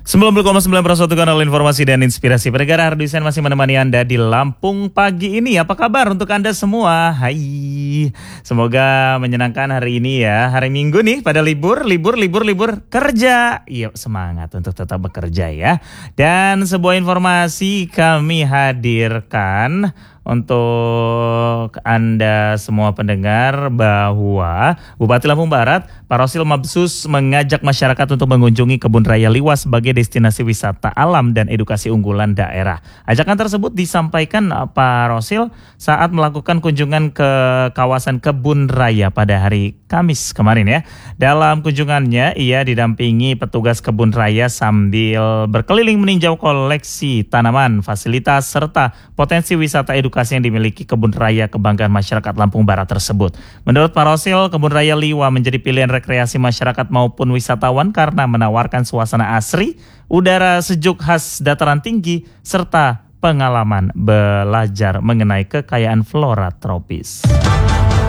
90,9% kanal informasi dan inspirasi pendengar. Arduisen masih menemani Anda di Lampung pagi ini. Apa kabar untuk Anda semua? Hai. Semoga menyenangkan hari ini ya. Hari Minggu nih pada libur kerja. Iya, semangat untuk tetap bekerja ya. Dan sebuah informasi kami hadirkan untuk Anda semua pendengar bahwa Bupati Lampung Barat, Pak Rosil Mabsus mengajak masyarakat untuk mengunjungi Kebun Raya Liwa sebagai destinasi wisata alam dan edukasi unggulan daerah. Ajakan tersebut disampaikan Pak Rosil saat melakukan kunjungan ke kawasan Kebun Raya pada hari Kamis kemarin ya. Dalam kunjungannya ia didampingi petugas Kebun Raya sambil berkeliling meninjau koleksi tanaman, fasilitas serta potensi wisata edukasi yang dimiliki Kebun Raya kebanggaan masyarakat Lampung Barat tersebut. Menurut Pak Rosil, Kebun Raya Liwa menjadi pilihan rekreasi masyarakat maupun wisatawan karena menawarkan suasana asri, udara sejuk khas dataran tinggi, serta pengalaman belajar mengenai kekayaan flora tropis.